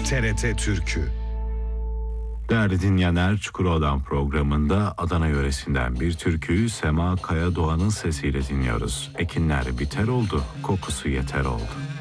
TRT Türkü. Değerli dinleyenler, Çukurova'dan programında Adana yöresinden bir türküyü Sema Kaya Doğan'ın sesiyle dinliyoruz. Ekinler biter oldu, kokusu yeter oldu.